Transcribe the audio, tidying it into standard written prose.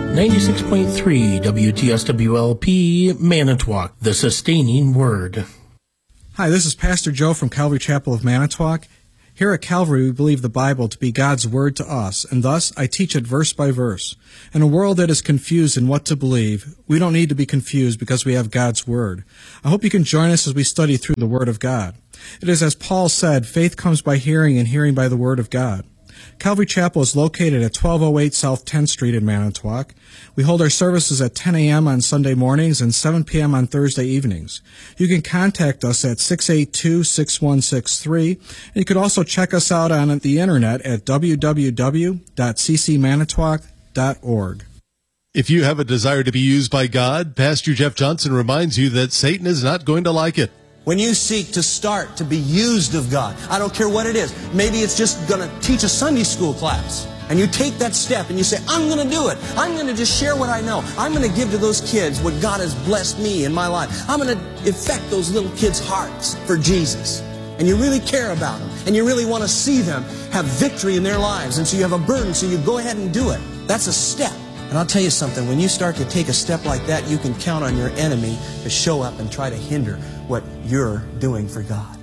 96.3 WTSWLP, Manitowoc, the sustaining word. Hi, this is Pastor Joe from Calvary Chapel of Manitowoc. Here at Calvary, we believe the Bible to be God's word to us, and thus I teach it verse by verse. In a world that is confused in what to believe, we don't need to be confused because we have God's word. I hope you can join us as we study through the word of God. It is as Paul said, faith comes by hearing and hearing by the word of God. Calvary Chapel is located at 1208 South 10th Street in Manitowoc. We hold our services at 10 a.m. on Sunday mornings and 7 p.m. on Thursday evenings. You can contact us at 682-6163, and you can also check us out on the internet at www.ccmanitowoc.org. If you have a desire to be used by God, Pastor Jeff Johnson reminds you that Satan is not going to like it. When you seek to start to be used of God, I don't care what it is. Maybe it's just going to teach a Sunday school class. And you take that step and you say, I'm going to do it. I'm going to just share what I know. I'm going to give to those kids what God has blessed me in my life. I'm going to affect those little kids' hearts for Jesus. And you really care about them. And you really want to see them have victory in their lives. And so you have a burden, so you go ahead and do it. That's a step. And I'll tell you something, when you start to take a step like that, you can count on your enemy to show up and try to hinder what you're doing for God.